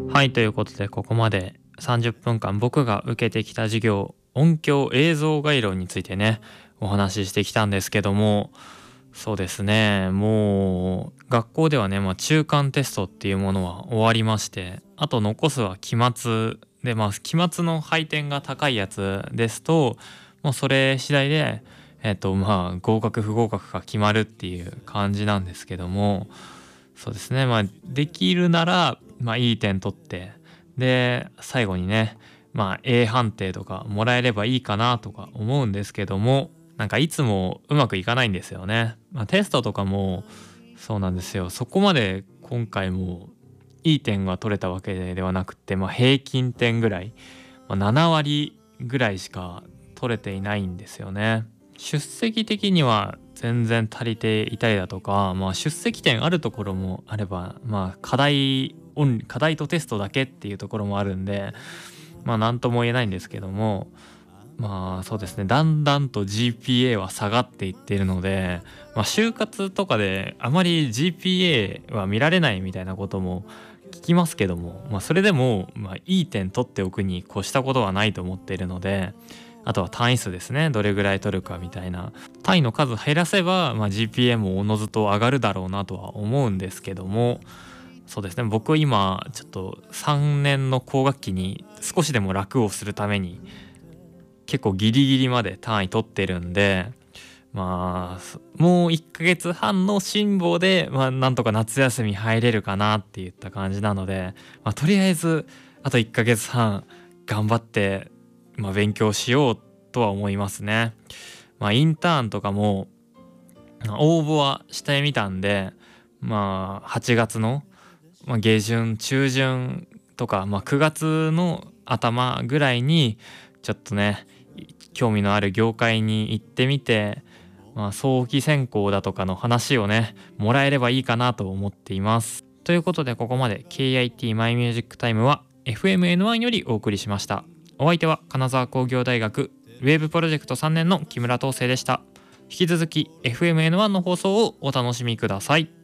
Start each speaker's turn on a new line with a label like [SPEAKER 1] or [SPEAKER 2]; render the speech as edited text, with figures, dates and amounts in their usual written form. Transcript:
[SPEAKER 1] はい、ということでここまで30分間僕が受けてきた授業、音響映像概論についてね、お話ししてきたんですけども、そうですね、もう学校ではね、中間テストっていうものは終わりまして、あと残すは期末で、期末の配点が高いやつですと、もうそれ次第で、合格不合格が決まるっていう感じなんですけども、そうですね。できるなら、いい点取って、で、最後にね、A 判定とかもらえればいいかなとか思うんですけども、なんかいつもうまくいかないんですよね。テストとかもそうなんですよ。そこまで今回もいい点が取れたわけではなくて、平均点ぐらい、7割ぐらいしか取れていないんですよね。出席的には全然足りていたりだとか、出席点あるところもあれば、課題とテストだけっていうところもあるんで、なんとも言えないんですけども、そうですね、だんだんと GPA は下がっていっているので、就活とかであまり GPA は見られないみたいなことも聞きますけども、それでも、いい点取っておくに越したことはないと思っているので、あとは単位数ですね、どれぐらい取るかみたいな単位の数減らせば、GPA もおのずと上がるだろうなとは思うんですけども、そうですね、僕今ちょっと3年の後学期に少しでも楽をするために結構ギリギリまで単位取ってるんで、もう1ヶ月半の辛抱で、なんとか夏休み入れるかなっていった感じなので、とりあえずあと1ヶ月半頑張って、勉強しようとは思いますね。インターンとかも応募はしてみたんで、8月の、下旬中旬とか、9月の頭ぐらいにちょっとね、興味のある業界に行ってみて、早期選考だとかの話をねもらえればいいかなと思っています。ということでここまで KIT マイミュージックタイムは FMN1 よりお送りしました。お相手は金沢工業大学ウェブプロジェクト3年の木村東生でした。引き続き FMN1 の放送をお楽しみください。